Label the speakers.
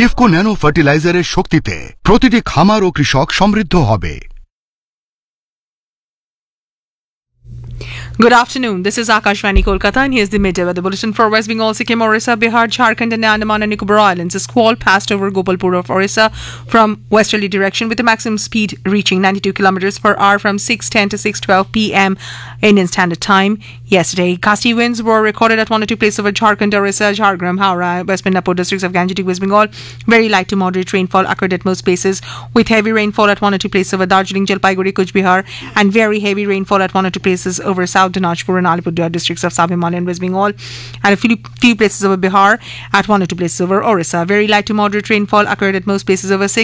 Speaker 1: IFFCO nano ফার্টিলাইজারের শক্তিতে প্রতিটি খামার ও কৃষক সমৃদ্ধ হবে।
Speaker 2: Good afternoon. This is Akashvani Kolkata, and here's the midday weather bulletin for West Bengal, Sikkim, Orissa, Bihar, Jharkhand, and Andaman and Nicobar Islands. A squall passed over Gopalpur of Orissa from westerly direction with a maximum speed reaching 92 kilometers per hour from 6:10 to 6:12 p.m. Indian Standard Time yesterday. Gusty winds were recorded at 1 or 2 places over Jharkhand, Orissa, Jhargram, Howrah, West Midnapur districts of Gangetic, West Bengal. Very light to moderate rainfall occurred at most places, with heavy rainfall at 1 or 2 places over Darjeeling, Jalpaiguri, Kuch Bihar, and very heavy rainfall at 1 or 2 places over South Dinajpur and Alipurduar districts of South Himalayan, West Bengal, and a few places over Bihar at 1 or 2 places over Orissa. Very light to moderate rainfall occurred at most places over Sikkim,